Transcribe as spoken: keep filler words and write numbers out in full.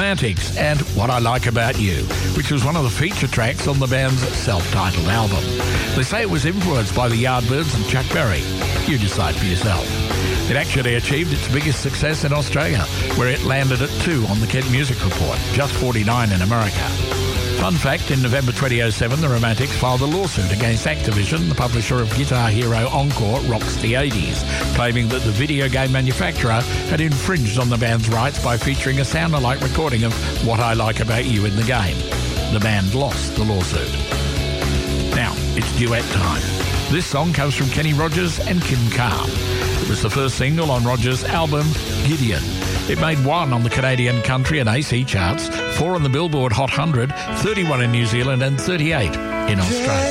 Romantics and What I Like About You, which was one of the feature tracks on the band's self-titled album. They say it was influenced by the Yardbirds and Chuck Berry. You decide for yourself. It actually achieved its biggest success in Australia, where it landed at two on the Kent Music Report, just forty-nine in America. Fun fact, in November twenty oh seven, the Romantics filed a lawsuit against Activision, the publisher of Guitar Hero Encore Rocks the eighties, claiming that the video game manufacturer had infringed on the band's rights by featuring a sound-alike recording of What I Like About You in the game. The band lost the lawsuit. Now, it's duet time. This song comes from Kenny Rogers and Kim Carr. It was the first single on Rogers' album, Gideon. It made one on the Canadian country and A C charts, four on the Billboard Hot one hundred, thirty-one in New Zealand and thirty-eight in Australia.